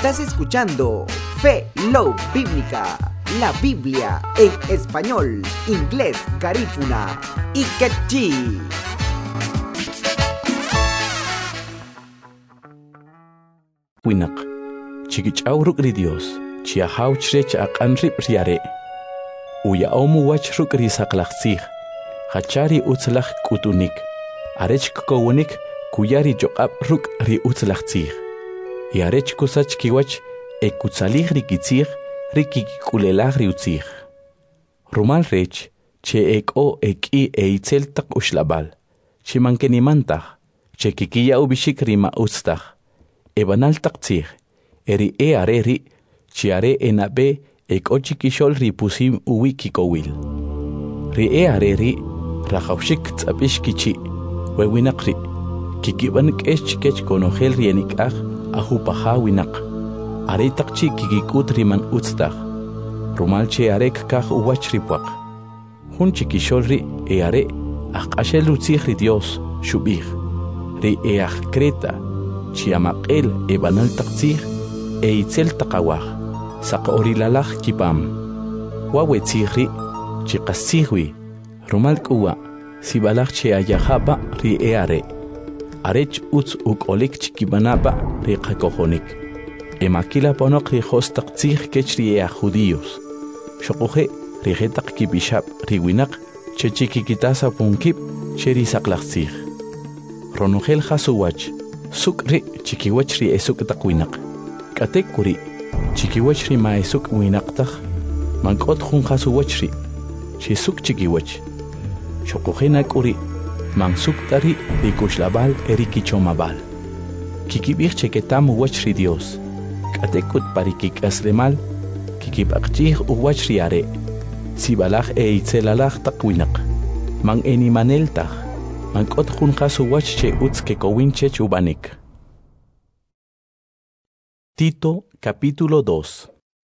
Estás escuchando Fe Love Bíblica, la Biblia en español, inglés, garífuna y quechí. Winak, chikich'aw ri Dios, chiahaw chrech aq'anrib riare. Uya omu wach rukri saqlaqsij, hachari utzlaq k'utunik, arech k'kowunik kuyari joq'ab ruk ri utzlaqsij. Y arech kusach kiwach ekutzalij ri kitzij ri kik'ulelaj ri utzij. Rumal rech, che ek'o ek'i eitzel taq uxlabal, chimankenimantaj, che kikiya ubishik ri ma'utztaj. Ebanal taqtzij, eri areri, chiare enabe ek'ochikixol ri pusim uwi kikowil. Ri areri, rajawxik tzapish kichi, wewinaq ri, kikiban k'esh kech konojel ri enik'aj ajupaja winaq. Are taqchi kikikut ri man utztaj, rumal che arek kaj uwach ri puaq. Jun chikixol ri are, ajq'axel utzij ri Dios, xubij, ri ajkreta, chiamaqel ebanal taqtzij, eitzel taqawaj, saqorilalaj kipam. Wawetzijri, chiqassijwi, rumal k'uwa, sibalaj che ayajaba ri are. Arech utz uk'olik chikibanaba ri qakojonik. Emakila ponok ri jos taqtzij kech ri judíos. Xoquje ri jetaq kibishab ri winaq, che chikikitasa punkip che ri saqlaqtzij. Ronojel jasuwach, sukri chikiwach ri esuk taqwinaq. Katek kuri, chikiwach ri maesuk winaqtaj, mankot jun jasuwach ri, chisuk chikiwach. Xoqujena kuri, mansuk tari ri kushlabal eri kichomabal. Kikibij cheketam uwach ri Dios. Katekut pari kikaslemal, kikibaqchij uwach ri are. Sibalaj eitzelalaj taqwinaq. Man enimaneltaj, mankot jun jasuwach che utz kekowinche chubanik. Tito capítulo 2.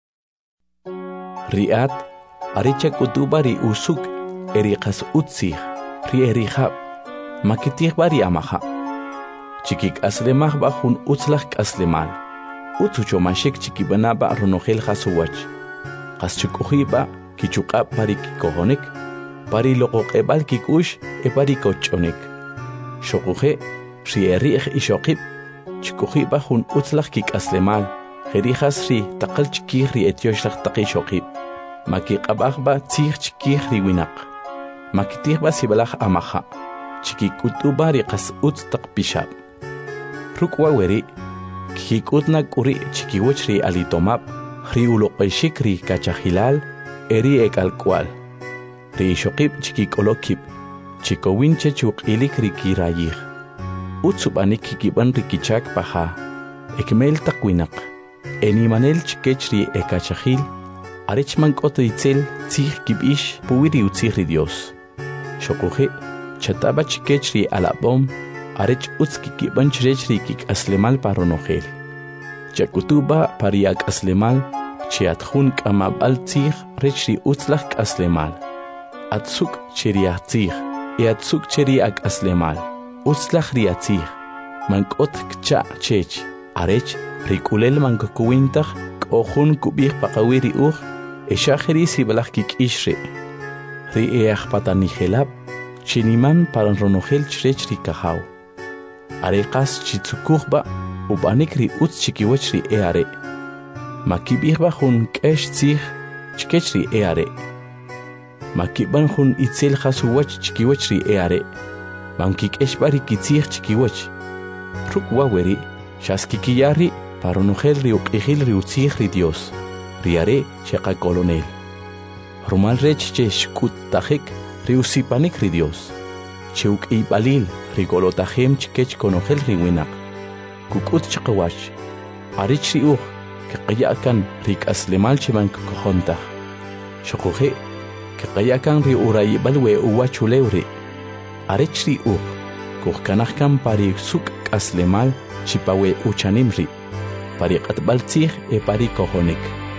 Riat, arecha kutuba ri usuk, eriqas utzij, ri erihab, makitij bari amaja. Chikik aslemaj bajun utzlaj kaslemal. Utsuchomashik chikibanaba ronojel jasuwach. Qaschukujiba, kichukab pari kikohonik, pari loqoqebal kikush, pari kochonik. Shokuje, ri erij ishokib, chikujiba jun utzlaj kikaslemal, jerijas ri taqal chikij ri etioxlaj taqishokib. Makiqabajba tzij chikij ri winaq. Makitijba sibalaj amaja. Chikikutuba ri qas utz taqpishab. Rukwa weri, kikutna kuri chikiwach ri alitomab, ri uloqeshik ri kachajilal, eri ekalkwal. Ri ishokib chikikolokib, chikowinche chuqilik ri kirayij. Utsubanik kikiban ri kichak paja, ekmel taqwinaq. Enimanel chikech ri ekachajil, arech mankot itzel tzij kibish puwiri utzij ri Dios. Shokuje, chataba chikech ri alabom, arech utz kikiban chrech ri kik aslemal paronojel. Chakutuba pariak aslemal, chiatjun kamabal tzij rech ri utzlaj aslemal. Atzuk cheriak tzij, atzuk cheriak aslemal. Utzlaj ri atzij, mankot kcha chech, arech rikulel mankokuwintaj, k'ojun kubij paqawiri uj, eshajeri sibalaj kikishre. Ri eajpatanijelab, chiniman paranronojel chrech ri kajaw. Areqas chitzukujba, ubanik ri utz chikiwach ri are. Makibijba jun k'esh tzij, chkech ri are. Makiban jun itzel jasuwach chikiwach ri are. Mankik'eshba ri kitzij chikiwach. Rukwa weri, shaskikiyari paronojel ri uq'ijil ri utzij ri Dios. Ri are cheqa kolonel. Rumal rech che shkutajik ri usipanik ri Dios. Che uk'iybalil ri golotajem chkech konojel ri winaq. Kukut chaqawach. Arich ri uj, keqayakan ri k'aslemal chiman kukojontaj. Shokuje, keqayakan ri urayibal we uwachulew ri. Arich ri uj, kujkanajkan pari suk k'aslemal chipawe uchanim ri. Pari qatbal tzij pari kojonik.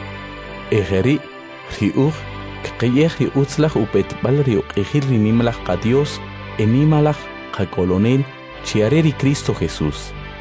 Ejeri, ri uj, keqayej ri utzlaj upetbal ri uq'ijil ri nimalaj qa Dios, enimalaj qa kolonel, chiare ri Cristo Jesús.